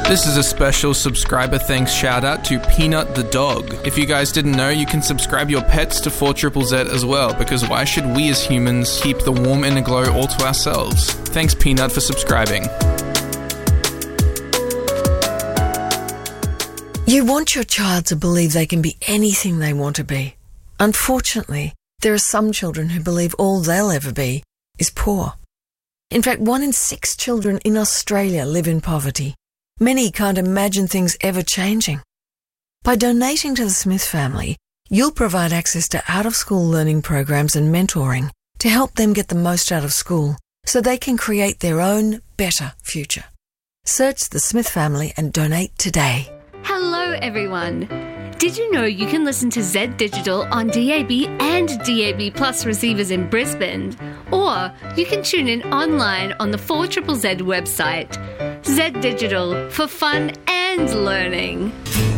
This is a special subscriber thanks shout out to Peanut the dog. If you guys didn't know, you can subscribe your pets to 4ZZZ as well, because why should we as humans keep the warm inner glow all to ourselves? Thanks Peanut for subscribing. You want your child to believe they can be anything they want to be. Unfortunately, there are some children who believe all they'll ever be is poor. In fact, 1 in 6 children in Australia live in poverty. Many can't imagine things ever changing. By donating to the Smith family, you'll provide access to out-of-school learning programs and mentoring to help them get the most out of school so they can create their own better future. Search the Smith family and donate today. Hello everyone! Did you know you can listen to Z Digital on DAB and DAB Plus receivers in Brisbane? Or you can tune in online on the 4ZZZ website. Z Digital, for fun and learning.